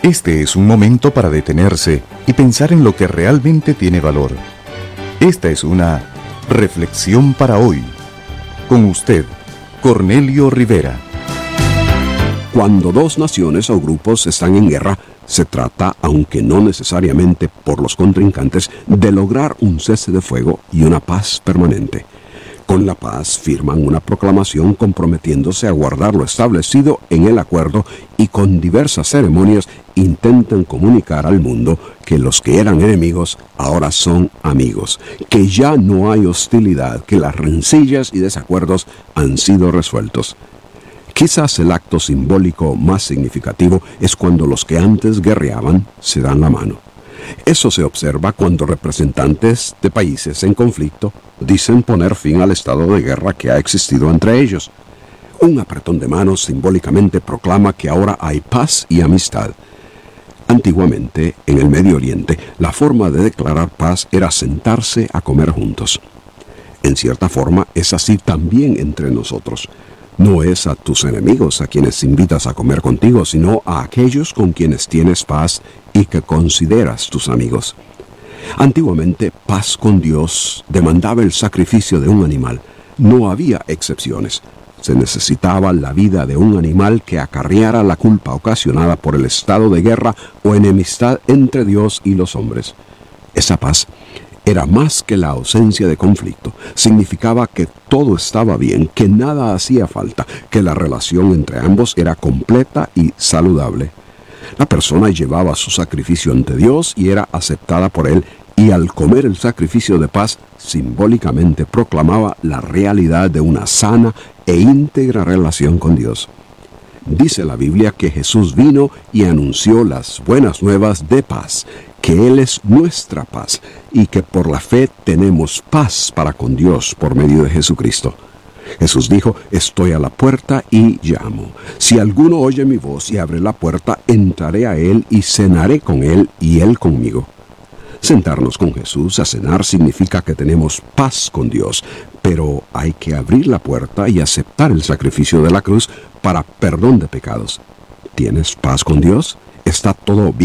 Este es un momento para detenerse y pensar en lo que realmente tiene valor. Esta es una reflexión para hoy. Con usted, Cornelio Rivera. Cuando dos naciones o grupos están en guerra, se trata, aunque no necesariamente por los contrincantes, de lograr un cese de fuego y una paz permanente. Con la paz firman una proclamación comprometiéndose a guardar lo establecido en el acuerdo y con diversas ceremonias intentan comunicar al mundo que los que eran enemigos ahora son amigos, que ya no hay hostilidad, que las rencillas y desacuerdos han sido resueltos. Quizás el acto simbólico más significativo es cuando los que antes guerreaban se dan la mano. Eso se observa cuando representantes de países en conflicto dicen poner fin al estado de guerra que ha existido entre ellos. Un apretón de manos simbólicamente proclama que ahora hay paz y amistad. Antiguamente, en el Medio Oriente, la forma de declarar paz era sentarse a comer juntos. En cierta forma, es así también entre nosotros. No es a tus enemigos a quienes invitas a comer contigo, sino a aquellos con quienes tienes paz y que consideras tus amigos. Antiguamente, paz con Dios demandaba el sacrificio de un animal. No había excepciones. Se necesitaba la vida de un animal que acarreara la culpa ocasionada por el estado de guerra o enemistad entre Dios y los hombres. Esa paz era más que la ausencia de conflicto. Significaba que todo estaba bien, que nada hacía falta, que la relación entre ambos era completa y saludable. La persona llevaba su sacrificio ante Dios y era aceptada por Él, y al comer el sacrificio de paz, simbólicamente proclamaba la realidad de una sana e íntegra relación con Dios. Dice la Biblia que Jesús vino y anunció las buenas nuevas de paz, que Él es nuestra paz y que por la fe tenemos paz para con Dios por medio de Jesucristo. Jesús dijo: estoy a la puerta y llamo. Si alguno oye mi voz y abre la puerta, entraré a Él y cenaré con Él y Él conmigo. Sentarnos con Jesús a cenar significa que tenemos paz con Dios, pero hay que abrir la puerta y aceptar el sacrificio de la cruz para perdón de pecados. ¿Tienes paz con Dios? ¿Está todo bien?